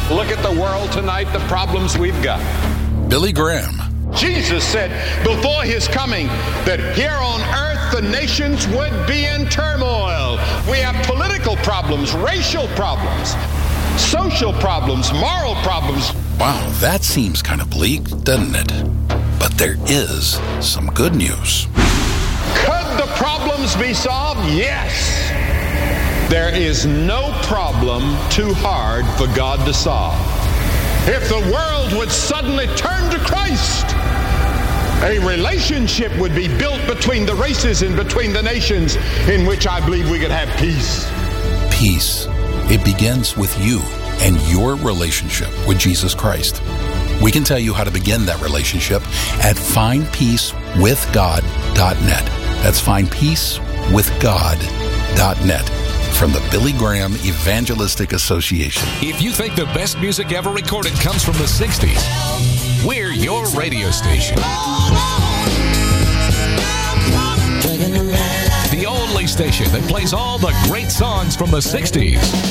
Look at the world tonight, the problems we've got. Billy Graham. Jesus said before his coming that here on earth the nations would be in turmoil. We have political problems, racial problems, social problems, moral problems. Wow, that seems kind of bleak, doesn't it? But there is some good news. Could the problems be solved? Yes. There is no problem too hard for God to solve. If the world would suddenly turn to Christ, a relationship would be built between the races and between the nations in which I believe we could have peace. Peace. It begins with you and your relationship with Jesus Christ. We can tell you how to begin that relationship at findpeacewithgod.net. That's findpeacewithgod.net. From the Billy Graham Evangelistic Association. If you think the best music ever recorded comes from the 60s, we're your radio station. The only station that plays all the great songs from the 60s.